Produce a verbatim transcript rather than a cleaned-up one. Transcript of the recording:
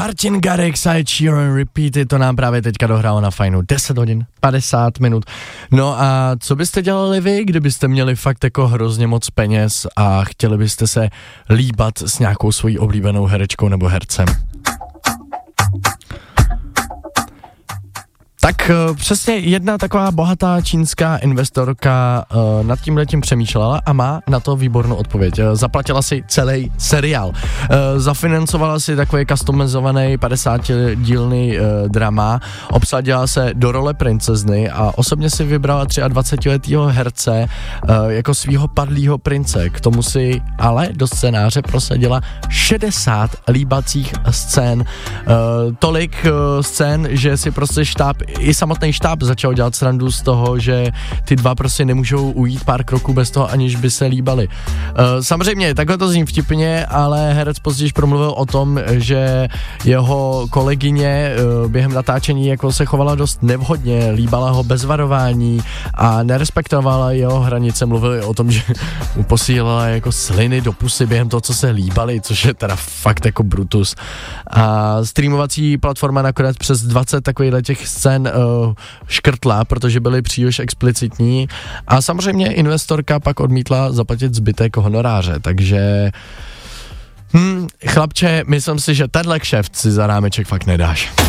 Martin Garrix a Ed Sheeran Repeaty, to nám právě teďka dohrálo na fajnu deset hodin, padesát minut. No a co byste dělali vy, kdybyste měli fakt jako hrozně moc peněz a chtěli byste se líbat s nějakou svojí oblíbenou herečkou nebo hercem? Tak uh, přesně jedna taková bohatá čínská investorka uh, nad tímhletím přemýšlela a má na to výbornou odpověď. Uh, zaplatila si celý seriál. Uh, zafinancovala si takový customizovaný padesátidílný uh, drama, obsadila se do role princezny a osobně si vybrala dvacetiletého herce uh, jako svýho padlýho prince. K tomu si ale do scénáře prosadila šedesát líbacích scén. Uh, tolik uh, scén, že si prostě štáb i samotný štáb začal dělat srandu z toho, že ty dva prostě nemůžou ujít pár kroků bez toho, aniž by se líbali. Uh, samozřejmě, takhle to zní vtipně, ale herec později promluvil o tom, že jeho kolegyně uh, během natáčení jako se chovala dost nevhodně, líbala ho bez varování a nerespektovala jeho hranice. Mluvili o tom, že mu posílala jako sliny do pusy během toho, co se líbali, což je teda fakt jako brutus. A streamovací platforma nakonec přes dvacet takových těch scén uh, škrtla, protože byly příliš explicitní a samozřejmě investorka pak odmítla zaplatit zbytek honoráře, takže hm, chlapče, myslím si, že tenhle kšeft si za rámeček fakt nedáš.